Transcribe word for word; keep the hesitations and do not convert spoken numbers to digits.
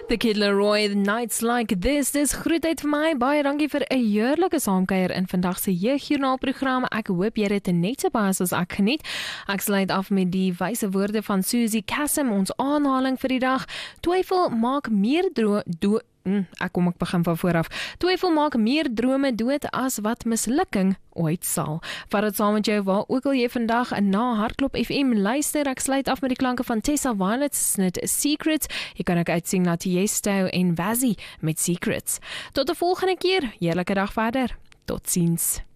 The Kid Laroi, Nights Like This, dis groetheid vir my, baie dankie vir 'n heerlike saamkuier in vandag se jeugjoernaalprogram. Ek hoop jy het net so baie as ek geniet. Ek sluit af met die wyse woorde van Susie Kassem, ons aanhaling vir die dag. Twyfel maak meer dro do mm, ek kom ek begin van vooraf. Twyfel maak meer drome dood as wat mislukking ooit sal. Vat dit saam met jou waar ook al jy vandag na Hartklop F M luister. Ek sluit af met die klanke van Tessa Violet's snit Secrets. Jy kan ook uitsien na Tiesto en Vazzy met Secrets. Tot die volgende keer. Heerlike dag verder. Tot ziens.